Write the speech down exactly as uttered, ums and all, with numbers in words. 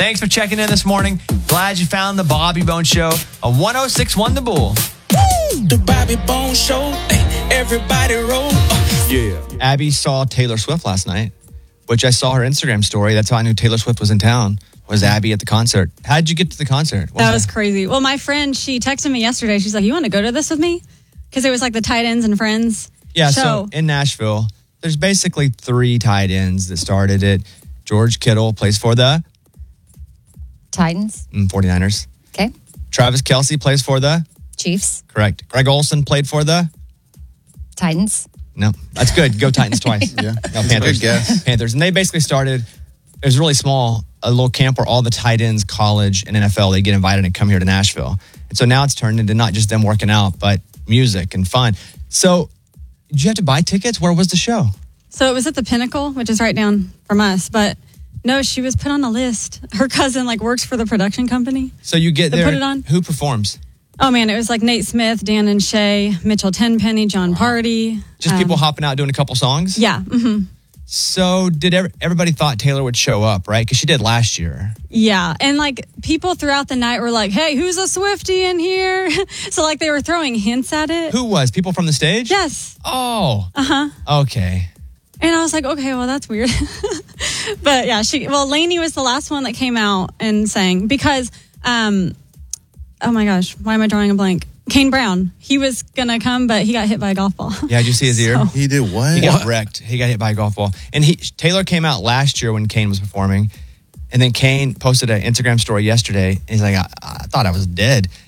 Thanks for checking in this morning. Glad you found the Bobby Bones Show on one oh six point one The Bull. The Bobby Bones Show. Everybody roll. Yeah. Abby saw Taylor Swift last night, which I saw her Instagram story. That's how I knew Taylor Swift was in town, was Abby at the concert. How did you get to the concert? What that was was crazy. Well, my friend, she texted me yesterday. She's like, you want to go to this with me? Because it was like the tight ends and friends. Yeah, show. so in Nashville, there's basically three tight ends that started it. George Kittle plays for the Titans. mm, 49ers. Okay. Travis Kelce plays for the Chiefs. Correct. Greg Olsen played for the Titans. No, that's good. Go Titans twice. Yeah. No, Panthers. Good guess. Panthers. And they basically started, it was really small, a little camp where all the tight ends, college and N F L, they get invited and come here to Nashville. And so now it's turned into not just them working out, but music and fun. So did you have to buy tickets? Where was the show? So it was at the Pinnacle, which is right down from us. But no, she was put on a list. Her cousin like works for the production company. So you get They there. put it on? Who performs? Oh, man, it was like Nate Smith, Dan and Shay, Mitchell Tenpenny, John Party. Just um, people hopping out doing a couple songs? Yeah. hmm So did ev- everybody thought Taylor would show up, right? Because she did last year. Yeah. And like people throughout the night were like, hey, who's a Swiftie in here? So like they were throwing hints at it. Who was? People from the stage? Yes. Oh. Uh-huh. Okay. And I was like, okay, well, that's weird. But yeah, she, well, Lainey was the last one that came out and sang because, um, oh my gosh, why am I drawing a blank? Kane Brown, he was going to come, but he got hit by a golf ball. Yeah, did you see his ear? So- He did what? He got wrecked. He got hit by a golf ball. And he Taylor came out last year when Kane was performing. And then Kane posted an Instagram story yesterday. And he's like, I, I thought I was dead.